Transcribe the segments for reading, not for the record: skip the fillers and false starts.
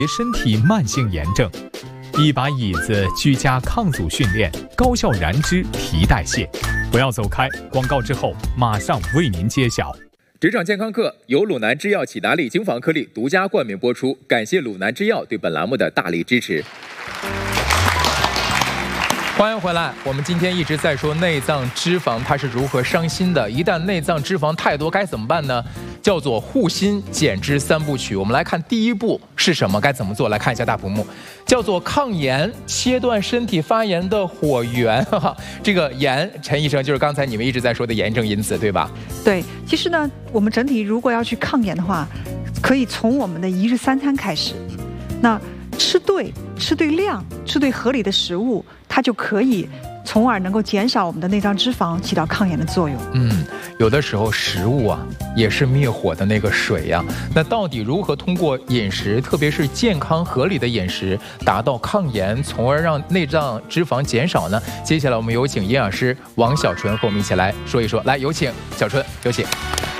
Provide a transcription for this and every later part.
身体慢性炎症，一把椅子居家抗阻训练，高效燃脂提代谢。不要走开，广告之后马上为您揭晓。 职场健康课由鲁南制药启达利精防颗粒独家冠名播出，感谢鲁南制药对本栏目的大力支持。 欢迎回来，我们今天一直在说内脏脂肪它是如何伤心的，一旦内脏脂肪太多该怎么办呢？叫做护心减脂三部曲。我们来看第一步是什么，该怎么做？来看一下大屏幕，叫做抗炎，切断身体发炎的火源。这个炎，陈医生就是刚才你们一直在说的炎症因子，对吧？ 对，其实呢，我们整体如果要去抗炎的话，可以从我们的一日三餐开始。那吃对量，吃对合理的食物，它就可以从而能够减少我们的内脏脂肪，起到抗炎的作用。 有的时候食物啊也是灭火的那个水呀。那到底如何通过饮食，特别是健康合理的饮食，达到抗炎，从而让内脏脂肪减少呢？接下来我们有请营养师王小纯和我们一起来说一说。来，有请小纯，有请。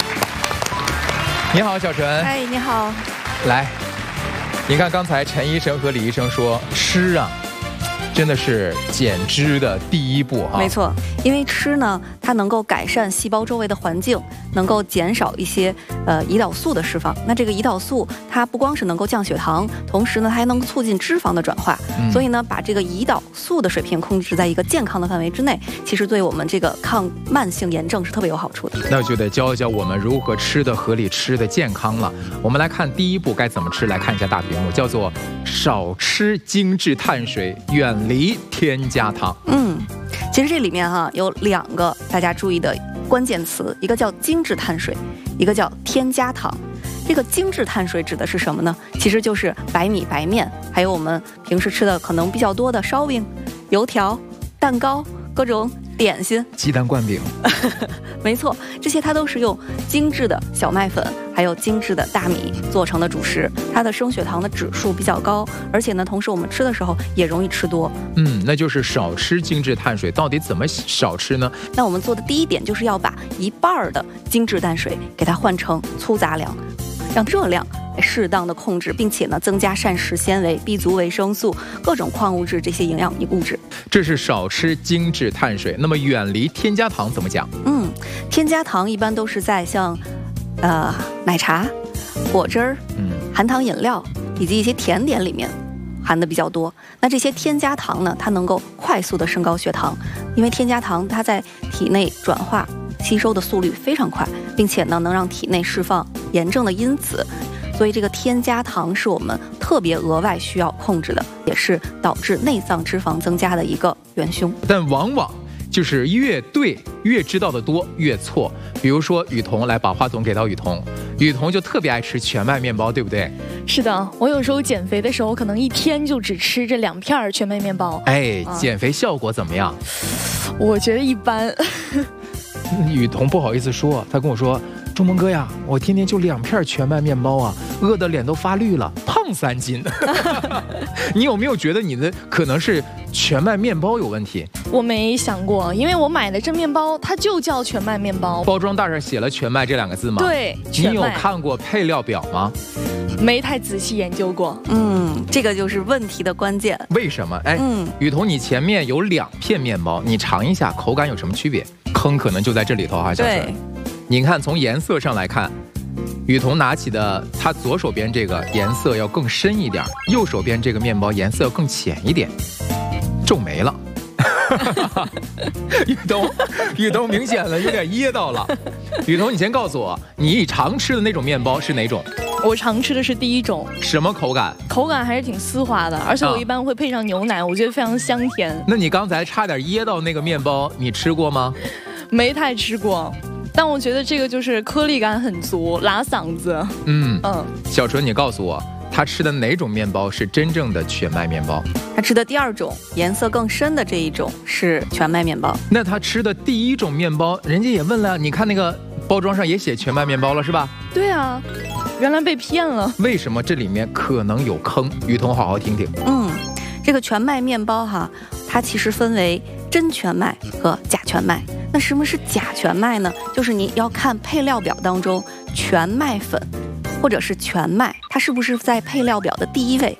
你好，小纯。 哎，你好。 来，你看刚才陈医生和李医生说吃啊真的是减脂的第一步哈。 没错，因为吃呢，它能够改善细胞周围的环境，能够减少一些胰岛素的释放。那这个胰岛素它不光是能够降血糖，同时呢，它还能促进脂肪的转化。所以呢，把这个胰岛素的水平控制在一个健康的范围之内，其实对我们这个抗慢性炎症是特别有好处的。 那就得教一教我们如何吃的合理，吃的健康了。我们来看第一步该怎么吃，来看一下大屏幕，叫做少吃精致碳水，远离添加糖。 其实这里面有两个大家注意的关键词，一个叫精致碳水，一个叫添加糖。这个精致碳水指的是什么呢？其实就是白米、白面，还有我们平时吃的可能比较多的烧饼、油条、蛋糕、各种点心、 鸡蛋灌饼。 没错，这些它都是用精致的小麦粉还有精致的大米做成的主食，它的升血糖的指数比较高，而且呢，同时我们吃的时候也容易吃多。 那就是少吃精致碳水。到底怎么少吃呢？ 那我们做的第一点就是要把一半的精致碳水给它换成粗杂粮，让热量适当的控制，并且呢增加膳食纤维、B 族维生素、各种矿物质这些营养物质。 这是少吃精致碳水。那么远离添加糖怎么讲？ 添加糖一般都是在像奶茶、果汁儿、含糖饮料以及一些甜点里面含的比较多。那这些添加糖呢，它能够快速的升高血糖，因为添加糖它在体内转化吸收的速率非常快，并且呢能让体内释放炎症的因子。所以这个添加糖是我们特别额外需要控制的，也是导致内脏脂肪增加的一个元凶。 但往往就是越对越知道的多越错。比如说雨桐，来把话筒给到雨桐，雨桐就特别爱吃全麦面包，对不对？ 是的，我有时候减肥的时候，可能一天就只吃这2片全麦面包。 减肥效果怎么样？ 我觉得一般。 雨桐不好意思说，他跟我说，钟萌哥呀，我天天就2片全麦面包啊，饿得脸都发绿了，胖3斤。你有没有觉得你的可能是全麦面包有问题？ 我没想过，因为我买的这面包它就叫全麦面包， 包装袋上写了全麦这2个字吗？ 对， 你有看过配料表吗？ 没太仔细研究过。 这个就是问题的关键。 为什么？雨桐，你前面有2片面包，你尝一下口感有什么区别？坑可能就在这里头哈，小纯。你看从颜色上来看，雨桐拿起的他左手边这个颜色要更深一点，右手边这个面包颜色更浅一点，皱眉了。雨桐明显了，有点噎到了。雨桐，你先告诉我，你常吃的那种面包是哪种？ 我常吃的是第一种。 什么口感？ 口感还是挺丝滑的，而且我一般会配上牛奶，我觉得非常香甜。 那你刚才差点噎到那个面包，你吃过吗？ 没太吃过，但我觉得这个就是颗粒感很足，拉嗓子。 小纯，你告诉我，他吃的哪种面包是真正的全麦面包？ 他吃的第2种，颜色更深的这一种是全麦面包。 那他吃的第1种面包，人家也问了，你看那个包装上也写全麦面包了是吧？ 对啊，原来被骗了。 为什么这里面可能有坑？雨桐好好听听。 这个全麦面包它其实分为真全麦和假全麦。那什么是假全麦呢？就是你要看配料表当中全麦粉或者是全麦，它是不是在配料表的第一位，